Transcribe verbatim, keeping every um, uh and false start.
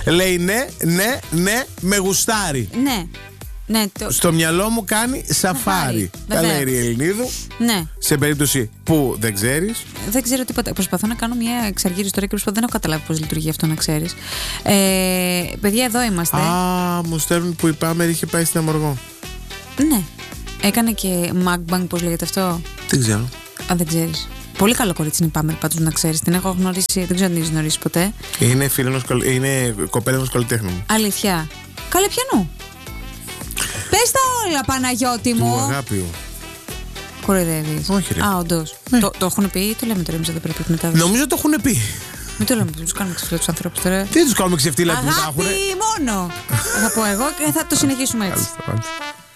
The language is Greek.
Λέει ναι, ναι, ναι, με γουστάρει. Ναι. Ναι, το... Στο μυαλό μου κάνει σαφάρι. Τα λέει η Ελληνίδου. Ναι. Σε περίπτωση που δεν ξέρεις. Δεν ξέρω τίποτα. Προσπαθώ να κάνω μια εξαργύρωση τώρα και προσπαθώ, δεν έχω καταλάβει πώς λειτουργεί αυτό, να ξέρεις. Ε, παιδιά, εδώ είμαστε. Α, μου στέλνουν που η Πάμερ είχε πάει στην Αμοργό. Ναι. Έκανε και mukbang, πώς λέγεται αυτό. Δεν ξέρω. Α, δεν ξέρεις. Πολύ καλό κορίτσι είναι η Πάμερ, πάντως, να ξέρεις. Την έχω γνωρίσει, δεν ξέρω αν την έχεις γνωρίσει ποτέ. Είναι, είναι κοπέλα ενός καλλιτέχνου μου. Αλήθεια. Καλέ, πιανού. Πες τα όλα, Παναγιώτη μου. Του αγάπη. Κοροϊδεύεις. Όχι, ρε. Α, όντως. Ναι. Το, το έχουν πει ή το λέμε τώρα εμείς εδώ πρέπει μετά. Νομίζω το έχουν πει. Μην το λέμε, δεν τους κάνουμε ξεφτύλα τους ανθρώπους τώρα. Τι τους κάνουμε ξεφτύλα που τα αγάπη έχουν. μόνο. Θα πω εγώ και θα το συνεχίσουμε έτσι. Μάλιστα, μάλιστα.